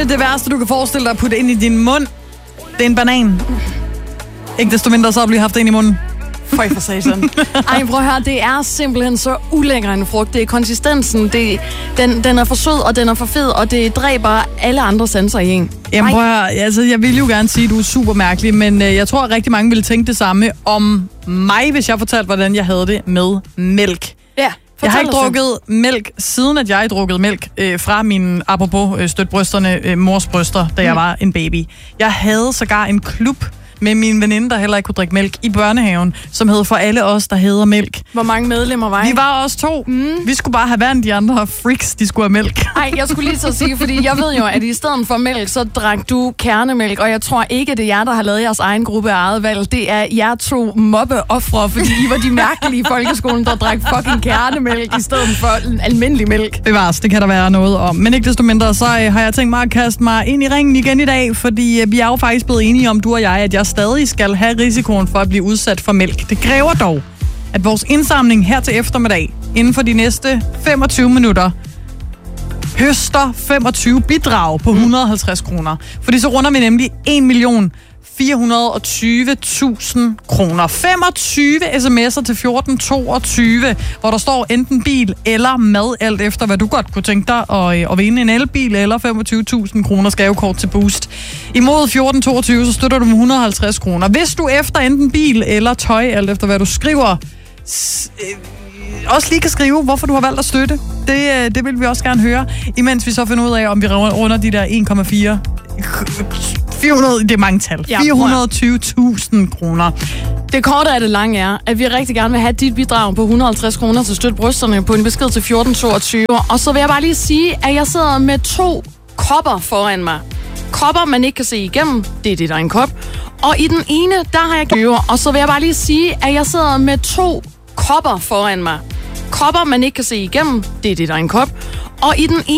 det værste, du kan forestille dig at putte ind i din mund, det er en banan. Ikke desto mindre, så har du lige haft det ind i munden. Føj for satan. Ej, prøv at høre, det er simpelthen så ulækker en frugt. Det er konsistensen, den er for sød, og den er for fed, og det dræber alle andre sanser i en. Jamen prøv at høre, altså, jeg vil jo gerne sige, at du er super mærkelig, men jeg tror, at rigtig mange ville tænke det samme om mig, hvis jeg fortalte, hvordan jeg havde det med mælk. Ja. Jeg har ikke drukket mælk, siden at jeg drukkede mælk fra mine, apropos støtbrysterne, mors bryster, da jeg var en baby. Jeg havde sågar en klub med min veninde, der heller ikke kunne drikke mælk i børnehaven, som hed For alle os, der hedder mælk. Hvor mange medlemmer var I? Vi var også 2. Vi skulle bare have været de andre freaks, de skulle have mælk. Ej, jeg skulle lige så sige, fordi jeg ved jo, at i stedet for mælk, så drak du kernemælk, og jeg tror ikke, det er jer, der har lavet jeres egen gruppe af eget valg. Det er jer 2 mobbeofre, fordi I var de mærkelige i folkeskolen, der drak fucking kernemælk i stedet for almindelig mælk. Bevares, det kan der være noget om. Men ikke desto mindre, så har jeg tænkt mig at kaste mig ind i ringen igen i dag, fordi vi er jo faktisk blevet enige om, du og jeg, at jeg stadig skal have risikoen for at blive udsat for mælk. Det kræver dog, at vores indsamling her til eftermiddag, inden for de næste 25 minutter, høster 25 bidrag på 150 kroner. Fordi så runder vi nemlig 1.420.000 kroner. 25 sms'er til 1422, hvor der står enten bil eller mad, alt efter hvad du godt kunne tænke dig at vinde, en elbil eller 25.000 kroner gavekort til Boost. Imod 1422, så støtter du med 150 kroner. Hvis du efter enten bil eller tøj, alt efter hvad du skriver, også lige kan skrive, hvorfor du har valgt at støtte. Det vil vi også gerne høre, imens vi så finder ud af, om vi runder de der 400, det er mange tal. Ja, 420.000 kroner. Det korte af det lange er, at vi rigtig gerne vil have dit bidrag på 150 kroner til Støt Brysterne på en besked til 1422. Og så vil jeg bare lige sige, at jeg sidder med 2 kopper foran mig. Kopper, man ikke kan se igennem. Det er det, der er en kop. Og i den ene, der har jeg gøver. Og så vil jeg bare lige sige, at jeg sidder med 2 kopper foran mig. Kopper, man ikke kan se igennem. Det er det, der er en kop. Og i den ene